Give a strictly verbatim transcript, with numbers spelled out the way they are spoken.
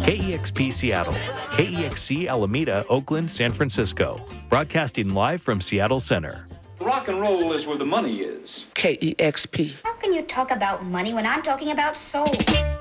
K E X P Seattle, K E X C Alameda, Oakland, San Francisco. Broadcasting live from Seattle Center. Rock and roll is where the money is. K E X P. How can you talk about money when I'm talking about soul?